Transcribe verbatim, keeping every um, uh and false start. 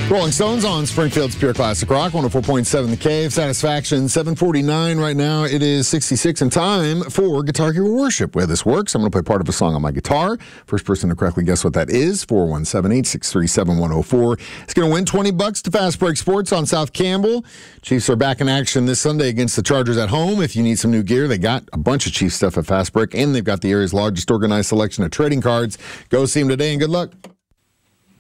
Rolling Stones on Springfield's Pure Classic Rock, one oh four point seven The Cave. Satisfaction, seven forty-nine right now. It is sixty-six and time for Guitar Hero Worship. Where this works, I'm going to play part of a song on my guitar. First person to correctly guess what that is, four one seven, eight six three, seven one oh four. It's going to win twenty bucks to Fast Break Sports on South Campbell. Chiefs are back in action this Sunday against the Chargers at home. If you need some new gear, they got a bunch of Chiefs stuff at Fast Break, and they've got the area's largest organized selection of trading cards. Go see them today, and good luck.